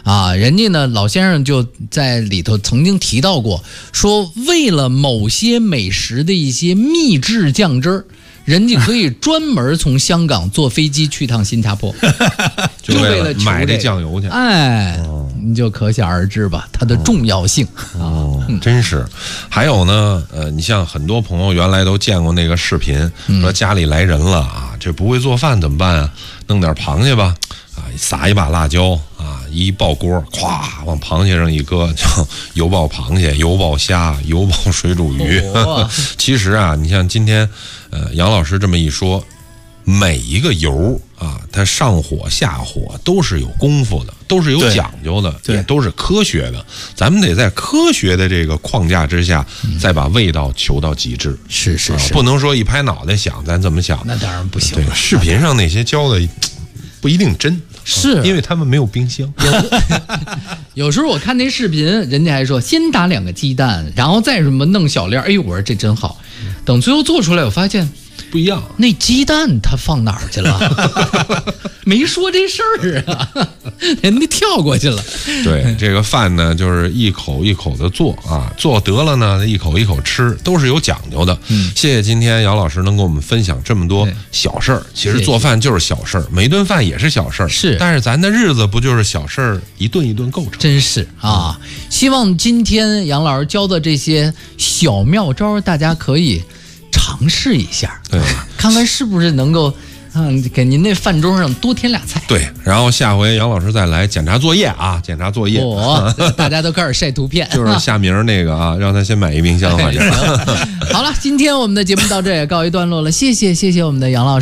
啊，人家呢老先生就在里头曾经提到过，说为了某些美食的一些秘制酱汁儿，人家可以专门从香港坐飞机去趟新加坡，就为了买这酱油去。 哎，你就可想而知吧，它的重要性真是。还有呢，你像很多朋友原来都见过那个视频，说家里来人了啊，这不会做饭怎么办啊？弄点螃蟹吧，啊，撒一把辣椒啊，一爆锅，咵往螃蟹上一搁，叫油爆螃蟹、油爆虾、油爆水煮鱼。其实啊，你像今天，杨老师这么一说，每一个油啊，它上火下火都是有功夫的，都是有讲究的，也都是科学的。咱们得在科学的这个框架之下，再把味道求到极致。 是， 不能说一拍脑袋想咱怎么想， 那当然不行。 对，视频上那些教的不一定真， 是因为他们没有冰箱。 有时候我看那视频，人家还说先打2个鸡蛋，然后再什么弄小粒儿。哎呦，我说这真好。等最后做出来，我发现不一样， 那鸡蛋它放哪儿去了？没说这事儿啊，人家跳过去了。 对，这个饭呢，就是一口一口的做啊，做得了呢，一口一口吃，都是有讲究的。谢谢今天姚老师能跟我们分享这么多小事儿。其实做饭就是小事儿，每一顿饭也是小事儿。 是， 但是咱的日子不就是小事儿一顿一顿构成？ 真是啊！希望今天杨老师教的这些小妙招，大家可以尝试一下， 对， 看看是不是能够，给您那饭桌上多添俩菜。 对，然后下回杨老师再来检查作业啊，检查作业。 大家都开始晒图片， 就是夏明那个啊，让他先买一冰箱，反正。 好了，今天我们的节目到这也告一段落了，谢谢我们的杨老师。